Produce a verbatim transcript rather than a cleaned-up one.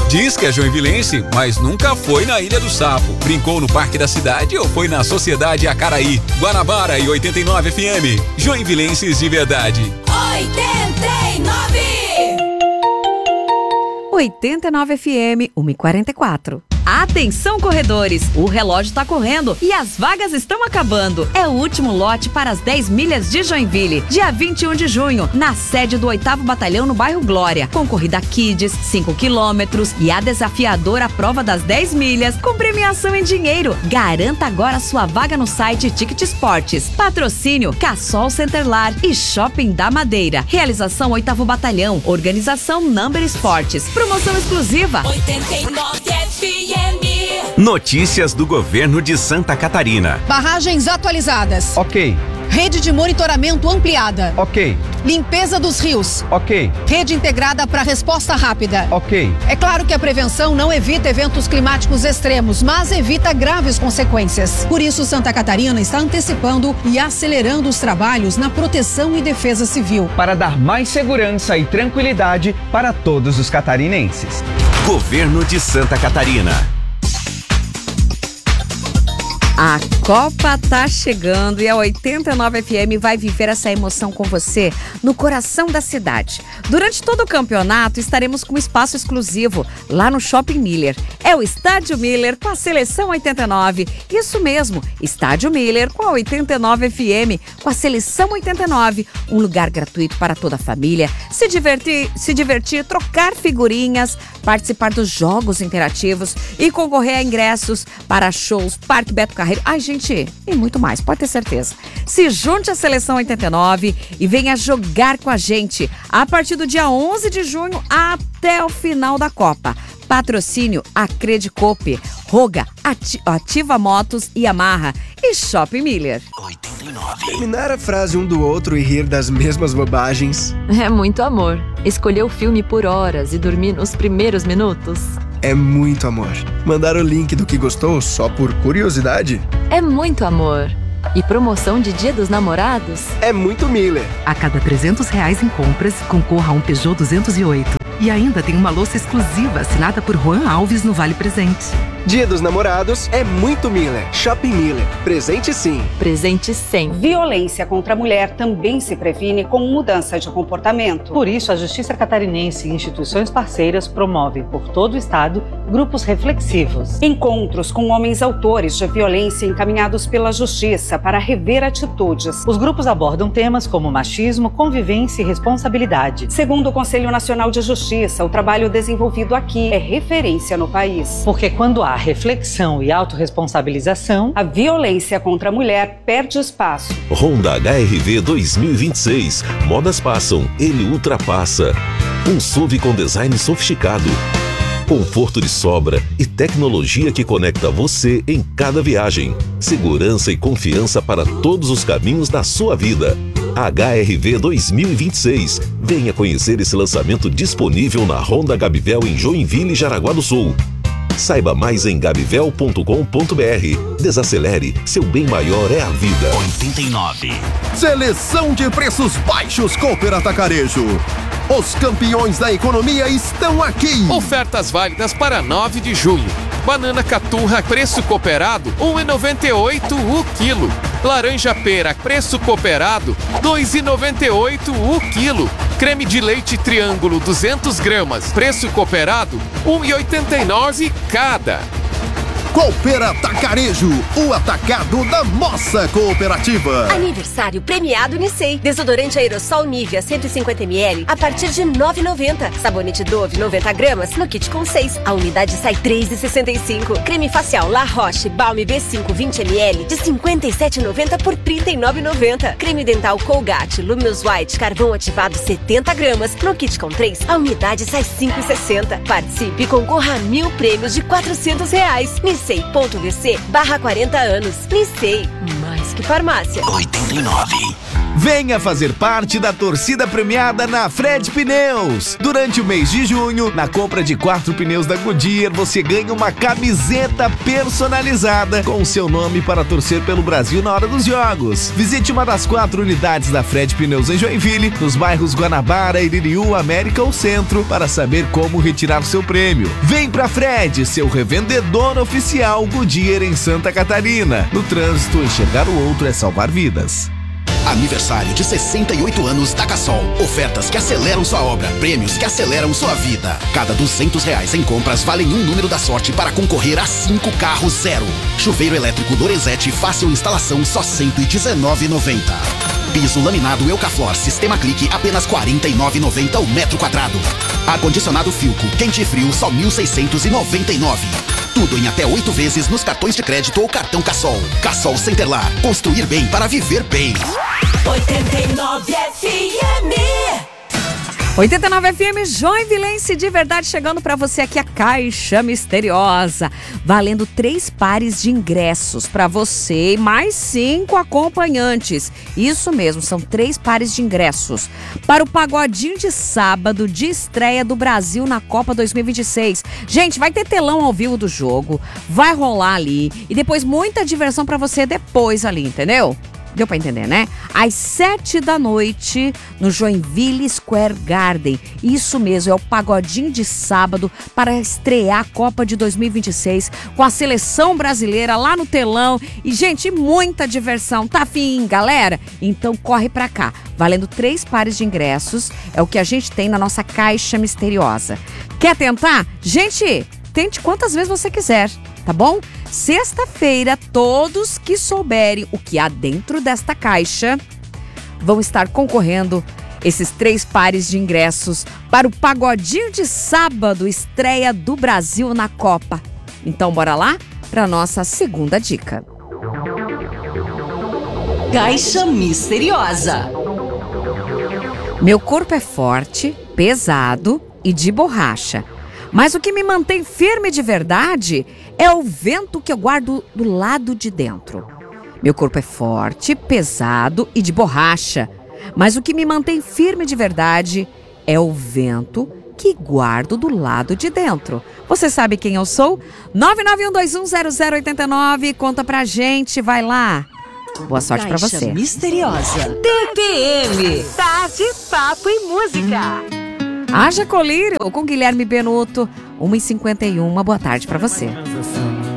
Diz que é joinvilense, mas nunca foi na Ilha do Sapo. Brincou no Parque da Cidade ou foi na Sociedade Acaraí. Guanabara e oitenta e nove F M. Joinvilenses de verdade. oitenta e nove. oitenta e nove F M, uma e quarenta e quatro. Atenção, corredores! O relógio está correndo e as vagas estão acabando. É o último lote para as dez milhas de Joinville, dia vinte e um de junho, na sede do oitavo Batalhão no bairro Glória, com corrida Kids, cinco quilômetros e a desafiadora prova das dez milhas, com premiação em dinheiro. Garanta agora sua vaga no site Ticket Esportes. Patrocínio Cassol Centerlar e Shopping da Madeira. Realização oitavo Batalhão. Organização Number Esportes. Promoção exclusiva oitenta e nove F M. Notícias do governo de Santa Catarina. Barragens atualizadas. Ok. Rede de monitoramento ampliada. Ok. Limpeza dos rios. Ok. Rede integrada para resposta rápida. Ok. É claro que a prevenção não evita eventos climáticos extremos, mas evita graves consequências. Por isso, Santa Catarina está antecipando e acelerando os trabalhos na proteção e defesa civil. Para dar mais segurança e tranquilidade para todos os catarinenses. Governo de Santa Catarina. A Copa tá chegando e a oitenta e nove F M vai viver essa emoção com você no coração da cidade. Durante todo o campeonato estaremos com um espaço exclusivo lá no Shopping Miller. É o Estádio Miller com a Seleção oitenta e nove. Isso mesmo, Estádio Miller com a oitenta e nove F M, com a Seleção oitenta e nove. Um lugar gratuito para toda a família, se divertir, se divertir, trocar figurinhas, participar dos jogos interativos e concorrer a ingressos para shows, Parque Beto Carreiro. Ai, gente, e muito mais, pode ter certeza. Se junte à Seleção oitenta e nove e venha jogar com a gente a partir do dia onze de junho até o final da Copa. Patrocínio Acredicope, Roga, Ati- Ativa Motos e Yamaha e Shopping Miller. oitenta e nove. Terminar a frase um do outro e rir das mesmas bobagens é muito amor. Escolher o filme por horas e dormir nos primeiros minutos é muito amor. Mandar o link do que gostou só por curiosidade é muito amor. E promoção de Dia dos Namorados é muito Miller. A cada trezentos reais em compras, concorra a um Peugeot duzentos e oito. E ainda tem uma louça exclusiva assinada por Juan Alves no Vale Presente. Dia dos Namorados é muito Miller. Shopping Miller. Presente sim. Presente sem. Violência contra a mulher também se previne com mudança de comportamento. Por isso, a Justiça Catarinense e instituições parceiras promovem por todo o estado grupos reflexivos. Encontros com homens autores de violência encaminhados pela Justiça para rever atitudes. Os grupos abordam temas como machismo, convivência e responsabilidade. Segundo o Conselho Nacional de Justiça, o trabalho desenvolvido aqui é referência no país. Porque quando há reflexão e autorresponsabilização, a violência contra a mulher perde espaço. Honda H R V dois mil e vinte e seis. Modas passam, ele ultrapassa. Um S U V com design sofisticado. Conforto de sobra e tecnologia que conecta você em cada viagem. Segurança e confiança para todos os caminhos da sua vida. H R V dois mil e vinte e seis. Venha conhecer esse lançamento disponível na Honda Gabivel em Joinville e Jaraguá do Sul. Saiba mais em gabivel ponto com ponto b r. Desacelere, seu bem maior é a vida. oitenta e nove. Seleção de preços baixos Cooper Atacarejo. Os campeões da economia estão aqui. Ofertas válidas para nove de julho. Banana caturra, preço cooperado, um real e noventa e oito centavos o quilo. Laranja pera, preço cooperado, dois reais e noventa e oito centavos o quilo. Creme de leite triângulo, duzentas gramas, preço cooperado, um real e oitenta e nove centavos cada. Cooper Atacarejo, o atacado da nossa cooperativa. Aniversário premiado Nissei. Desodorante aerossol Nivea cento e cinquenta mililitros a partir de nove reais e noventa centavos. Sabonete Dove noventa gramas no kit com seis. A unidade sai três reais e sessenta e cinco centavos. Creme facial La Roche Balm B cinco vinte mililitros de cinquenta e sete reais e noventa centavos por trinta e nove reais e noventa centavos. Creme dental Colgate Luminous White carvão ativado setenta gramas no kit com três. A unidade sai cinco reais e sessenta centavos. Participe e concorra a mil prêmios de quatrocentos reais. Nissei.vc barra quarenta anos. Nissei, mais que farmácia. oitenta e nove. Venha fazer parte da torcida premiada na Fred Pneus. Durante o mês de junho, na compra de quatro pneus da Goodyear, você ganha uma camiseta personalizada com o seu nome para torcer pelo Brasil na hora dos jogos. Visite uma das quatro unidades da Fred Pneus em Joinville, nos bairros Guanabara, Iririú, América ou Centro, para saber como retirar seu prêmio. Vem pra Fred, seu revendedor oficial Goodyear em Santa Catarina. No trânsito, enxergar o outro é salvar vidas. Aniversário de sessenta e oito anos da Cassol. Ofertas que aceleram sua obra, prêmios que aceleram sua vida. Cada duzentos reais em compras valem um número da sorte para concorrer a cinco carros zero. Chuveiro elétrico Lorenzetti, fácil instalação, só cento e dezenove reais e noventa centavos. Piso laminado Eucaflor, sistema clique, apenas quarenta e nove reais e noventa centavos o metro quadrado. Ar-condicionado Filco, quente e frio, só mil seiscentos e noventa e nove reais. Tudo em até oito vezes nos cartões de crédito ou cartão Cassol. Cassol Centerlar, construir bem para viver bem. oitenta e nove F M. oitenta e nove F M, Joinvilense de verdade, chegando para você aqui a Caixa Misteriosa, valendo três pares de ingressos para você e mais cinco acompanhantes. Isso mesmo, são três pares de ingressos para o pagodinho de sábado de estreia do Brasil na Copa dois mil e vinte e seis. Gente, vai ter telão ao vivo do jogo, vai rolar ali e depois muita diversão para você depois ali, entendeu? Deu pra entender, né? Às sete da noite, no Joinville Square Garden. Isso mesmo, é o pagodinho de sábado para estrear a Copa de dois mil e vinte e seis com a seleção brasileira lá no telão. E, gente, muita diversão. Tá afim, galera? Então corre pra cá. Valendo três pares de ingressos. É o que a gente tem na nossa Caixa Misteriosa. Quer tentar? Gente, tente quantas vezes você quiser, tá bom? Sexta-feira, todos que souberem o que há dentro desta caixa vão estar concorrendo esses três pares de ingressos para o pagodinho de sábado, estreia do Brasil na Copa. Então, bora lá para nossa segunda dica. Caixa Misteriosa. Meu corpo é forte, pesado e de borracha. Mas o que me mantém firme de verdade é o vento que eu guardo do lado de dentro. Meu corpo é forte, pesado e de borracha. Mas o que me mantém firme de verdade é o vento que guardo do lado de dentro. Você sabe quem eu sou? nove nove um dois um zero zero oito nove. Conta pra gente, vai lá. Boa sorte pra você. Caixa Misteriosa. T P M. Tarde, papo e música. Haja Colírio com Guilherme Benuto, uma e cinquenta e um. Boa tarde pra você.